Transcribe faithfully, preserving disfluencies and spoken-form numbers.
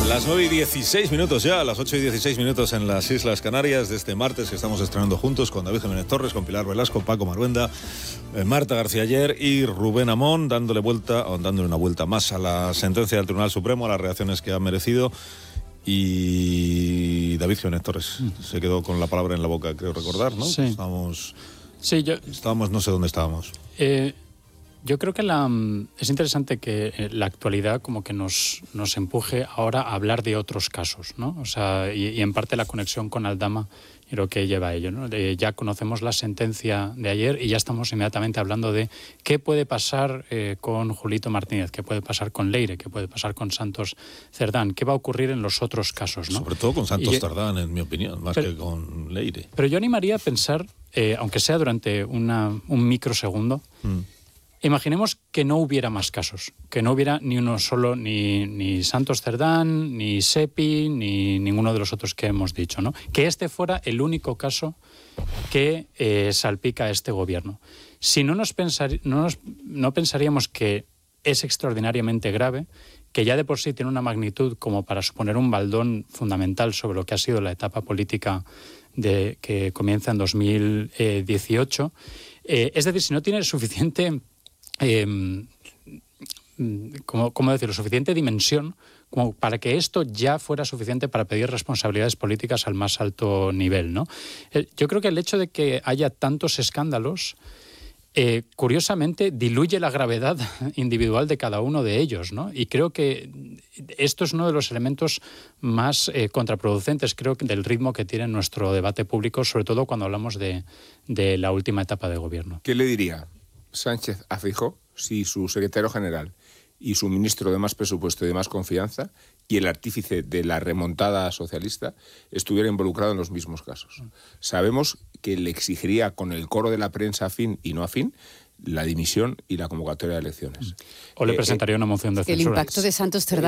Las nueve y dieciséis minutos ya, las ocho y dieciséis minutos en las Islas Canarias de este martes que estamos estrenando juntos con David Jiménez Torres, con Pilar Velasco, Paco Maruenda, eh, Marta García Ayer y Rubén Amón, dándole vuelta, o dándole una vuelta más a la sentencia del Tribunal Supremo, a las reacciones que ha merecido. Y David Jiménez Torres mm. se quedó con la palabra en la boca, creo recordar, ¿no? Sí. Estábamos, sí, yo... estábamos, no sé dónde estábamos. Eh... Yo creo que la, es interesante que la actualidad como que nos, nos empuje ahora a hablar de otros casos, ¿no? O sea, y, y en parte la conexión con Aldama y lo que lleva a ello, ¿no? De, ya conocemos la sentencia de ayer y ya estamos inmediatamente hablando de qué puede pasar eh, con Julito Martínez, qué puede pasar con Leire, qué puede pasar con Santos Cerdán, qué va a ocurrir en los otros casos, ¿no? Sobre todo con Santos y, Cerdán, en mi opinión, más pero, que con Leire. Pero yo animaría a pensar, eh, aunque sea durante una, un microsegundo, mm. imaginemos que no hubiera más casos, que no hubiera ni uno solo, ni, ni Santos Cerdán, ni Sepi, ni ninguno de los otros que hemos dicho, ¿no? Que este fuera el único caso que eh, salpica a este gobierno. Si no nos, pensar, no nos no pensaríamos que es extraordinariamente grave, que ya de por sí tiene una magnitud como para suponer un baldón fundamental sobre lo que ha sido la etapa política de, que comienza en dos mil dieciocho. Eh, es decir, si no tiene suficiente... Eh, ¿cómo, ¿Cómo decirlo? Suficiente dimensión como para que esto ya fuera suficiente para pedir responsabilidades políticas al más alto nivel, ¿no? Eh, yo creo que el hecho de que haya tantos escándalos, eh, curiosamente, diluye la gravedad individual de cada uno de ellos, ¿no? Y creo que esto es uno de los elementos más eh, contraproducentes, creo, del ritmo que tiene nuestro debate público, sobre todo cuando hablamos de, de la última etapa de gobierno. ¿Qué le diría Sánchez a Feijóo si su secretario general y su ministro de más presupuesto y de más confianza y el artífice de la remontada socialista estuviera involucrado en los mismos casos? Sabemos que le exigiría con el coro de la prensa afín y no afín la dimisión y la convocatoria de elecciones. O le presentaría una moción de censura. El impacto de Santos Cerdán